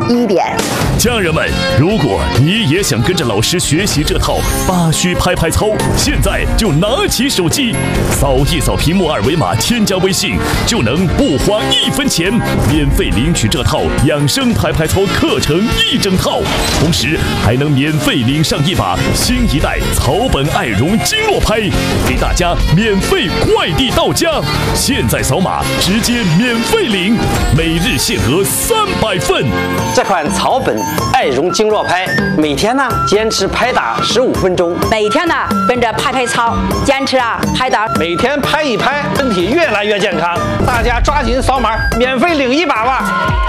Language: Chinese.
1点。 家人们，如果你也想跟着老师学习这套8虚拍拍操，现在就拿起手机，扫一扫屏幕2维码，添加微信，就能不花1分钱，免费领取这套养生拍拍操课程1整套，同时还能免费领上一把新一代草本爱绒经络拍，给大家免费快递到家。现在扫码直接免费领，每日限额300份。 这款草本爱绒经络拍，每天呢坚持拍打15分钟， 每天呢跟着拍拍操，坚持拍打， 每天拍一拍，身体越来越健康。大家抓紧扫码，免费领一把吧。